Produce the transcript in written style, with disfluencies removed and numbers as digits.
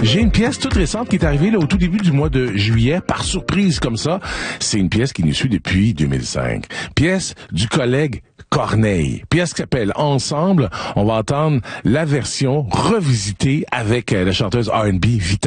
J'ai une pièce toute récente qui est arrivée là, au tout début du mois de juillet, par surprise comme ça. C'est une pièce qui nous suit depuis 2005. Pièce du collègue Corneille. Pièce qui s'appelle Ensemble. On va entendre la version revisitée avec la chanteuse R&B Vita.